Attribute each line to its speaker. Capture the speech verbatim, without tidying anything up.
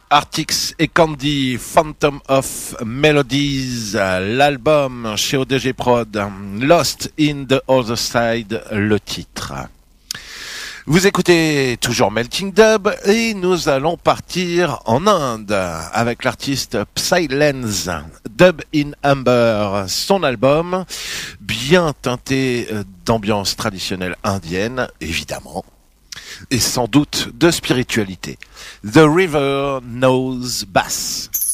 Speaker 1: Artix et Candy, Phantom of Melodies, l'album chez O D G Prod, Lost in the Other Side, le titre. Vous écoutez toujours Melting Dub et nous allons partir en Inde avec l'artiste Psylens, Dub in Amber, son album bien teinté d'ambiance traditionnelle indienne, évidemment, et sans doute de spiritualité. The River Knows Bass.